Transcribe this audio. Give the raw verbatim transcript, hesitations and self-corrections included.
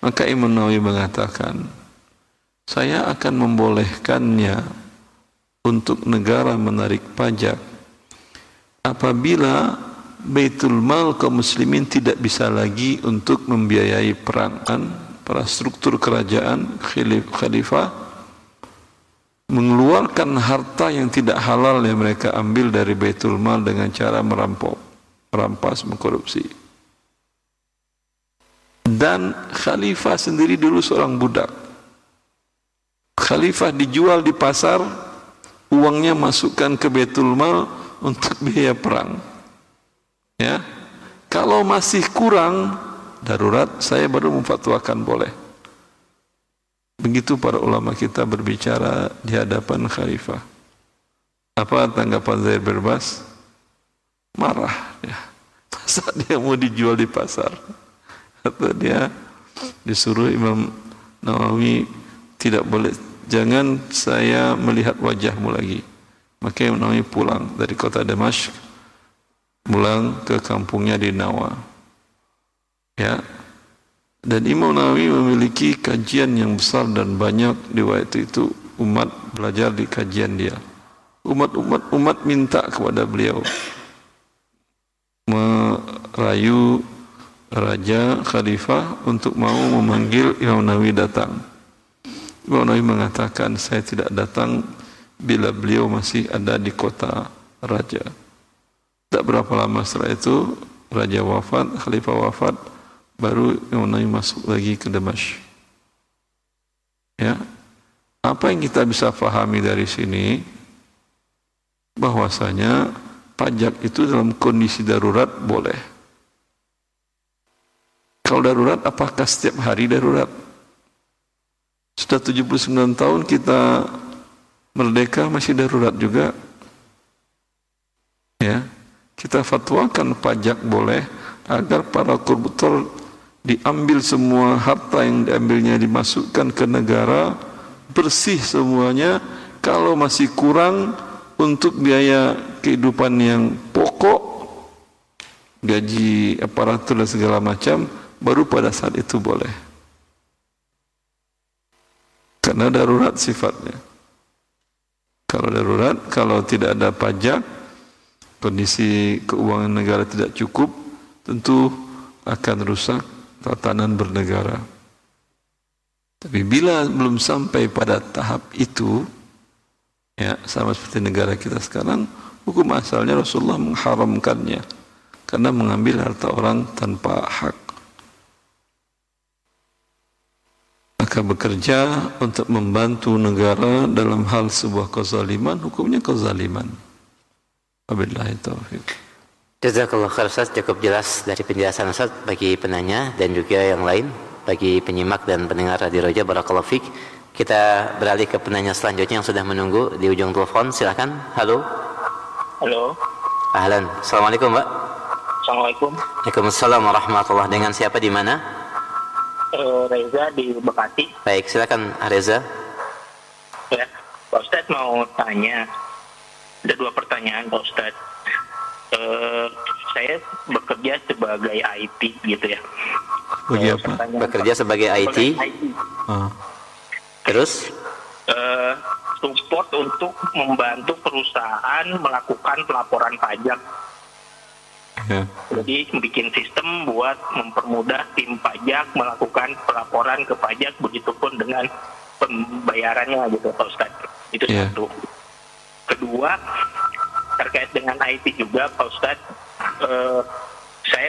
Maka Imam Nawawi mengatakan, saya akan membolehkannya untuk negara menarik pajak apabila Baitul Mal kaum muslimin tidak bisa lagi untuk membiayai perangan para struktur kerajaan khalifah mengeluarkan harta yang tidak halal yang mereka ambil dari Baitul Mal dengan cara merampok, merampas, mengkorupsi. Dan khalifah sendiri dulu seorang budak. Khalifah dijual di pasar, uangnya masukkan ke Baitul Mal untuk biaya perang. Ya, kalau masih kurang darurat, saya baru memfatwakan boleh. Begitu para ulama kita berbicara di hadapan khalifah. Apa tanggapan Zaid Berbas? Marah ya. Masa dia mau dijual di pasar? Atau dia disuruh Imam Nawawi tidak boleh, jangan saya melihat wajahmu lagi. Maka Imam Nawawi pulang dari kota Damashq, pulang ke kampungnya di Nawa. Ya. Dan Imam Nawawi memiliki kajian yang besar dan banyak di waktu itu umat belajar di kajian dia. Umat-umat umat minta kepada beliau merayu raja khalifah untuk mau memanggil Imam Nawawi datang. Imam Nawawi mengatakan, saya tidak datang bila beliau masih ada di kota raja. Tak berapa lama setelah itu raja wafat, khalifah wafat, baru Imam Nawawi masuk lagi ke Damashq. Ya, apa yang kita bisa pahami dari sini? Bahwasanya pajak itu dalam kondisi darurat boleh. Kalau darurat, apakah setiap hari darurat? Sudah tujuh puluh sembilan tahun kita merdeka masih darurat juga. Ya, kita fatwakan pajak boleh agar para koruptor diambil semua harta yang diambilnya dimasukkan ke negara, bersih semuanya. Kalau masih kurang untuk biaya kehidupan yang pokok, gaji aparatur dan segala macam, baru pada saat itu boleh. Karena darurat sifatnya. Kalau darurat, kalau tidak ada pajak, kondisi keuangan negara tidak cukup, tentu akan rusak tatanan bernegara. Tapi bila belum sampai pada tahap itu, ya sama seperti negara kita sekarang, hukum asalnya Rasulullah mengharamkannya karena mengambil harta orang tanpa hak. Maka bekerja untuk membantu negara dalam hal sebuah kezaliman, hukumnya kezaliman. Wabillahi taufiq. Jazakallah khair Ustaz, cukup jelas dari penjelasan Ustaz bagi penanya dan juga yang lain, bagi penyimak dan pendengar Radio Roja. Barakallahu fiik. Kita beralih ke penanya selanjutnya yang sudah menunggu di ujung telepon. Silakan. Halo. Halo. Ahlan. Assalamualaikum, Pak. Assalamualaikum. Waalaikumsalam warahmatullahi. Dengan siapa di mana? Uh, Reza di Bekasi. Baik, silakan Reza. Ya, Pak Ustadz mau tanya. Ada dua pertanyaan Pak Ustadz. Uh, saya bekerja sebagai I T gitu ya. Bekerja apa? Bekerja sebagai I T. I T. Ah. Terus? Uh, support untuk membantu perusahaan melakukan pelaporan pajak. Ya. Jadi bikin sistem buat mempermudah tim pajak melakukan pelaporan ke pajak, begitupun dengan pembayarannya gitu Pak Ustadz. Itu yeah. Satu. Kedua, terkait dengan I T juga Pak Ustadz, eh,